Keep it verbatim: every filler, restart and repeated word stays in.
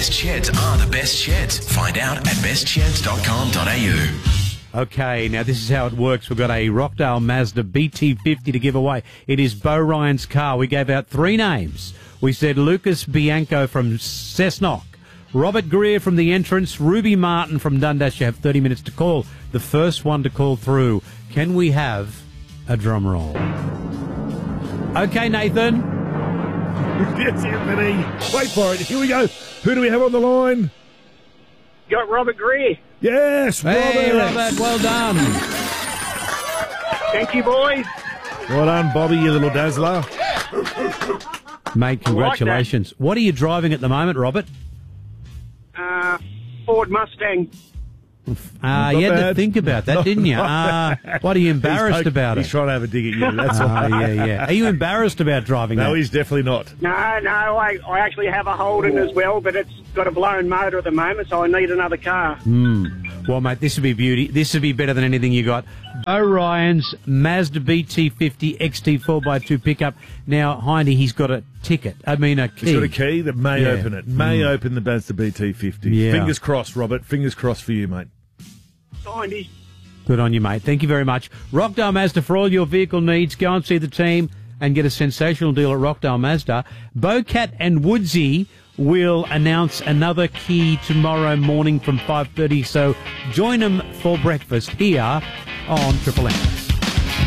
best sheds are the best sheds. Find out at best sheds dot com dot a u. Okay, now this is how it works. We've got a Rockdale Mazda B T fifty to give away. It is Bo Ryan's car. We gave out three names. We said Lucas Bianco from Cessnock, Robert Greer from The Entrance, Ruby Martin from Dundas. You have thirty minutes to call. The first one to call through. Can we have a drum roll? Okay, Nathan. Yes, Anthony. Wait for it. Here we go. Who do we have on the line? Got Robert Greer. Yes, Hey, Robert. Robert, well done. Thank you, boys. Well done, Bobby, you little dazzler. Mate, congratulations. What are you driving at the moment, Robert? Uh, Ford Mustang. Uh, you had bad. to think about that, Not didn't you? bad. Uh, what are you embarrassed He's poke- about He's it? trying to have a dig at you. That's Oh, why. yeah, yeah. Are you embarrassed about driving No, that? he's definitely not. No, no, I, I actually have a Holden as well, but it's got a blown motor at the moment, so I need another car. Well, mate, this would be beauty. This would be better than anything you got. Orion's Mazda B T fifty X T four by two pickup. Now, Hindy, he's got a ticket. I mean, a key. He's got a key that may Yeah. open it. May Mm. open the Mazda B T fifty. Yeah. Fingers crossed, Robert. Fingers crossed for you, mate. Hindy. Good on you, mate. Thank you very much. Rockdale Mazda, for all your vehicle needs, go and see the team and get a sensational deal at Rockdale Mazda. Bocat and Woodsy will announce another key tomorrow morning from five thirty, so join them for breakfast here on Triple M.